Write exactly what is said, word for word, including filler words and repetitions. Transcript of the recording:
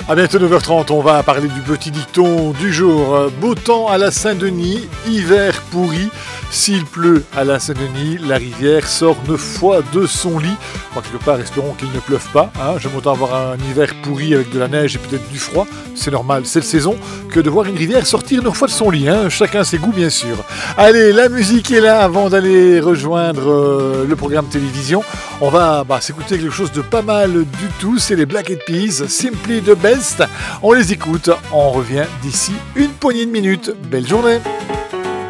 À bientôt neuf heures trente, on va parler du petit dicton du jour. Beau temps à la Saint-Denis, hiver pourri. S'il pleut à la Saint-Denis, la rivière sort neuf fois de son lit. Bon, quelque part, espérons qu'il ne pleuve pas. Hein. J'aime autant avoir un hiver pourri avec de la neige et peut-être du froid. C'est normal, c'est la saison, que de voir une rivière sortir neuf fois de son lit. Hein. Chacun ses goûts, bien sûr. Allez, la musique est là avant d'aller rejoindre euh, le programme télévision. On va bah, s'écouter quelque chose de pas mal du tout. C'est les Black Eyed Peas, Simply the Best. On les écoute. On revient d'ici une poignée de minutes. Belle journée.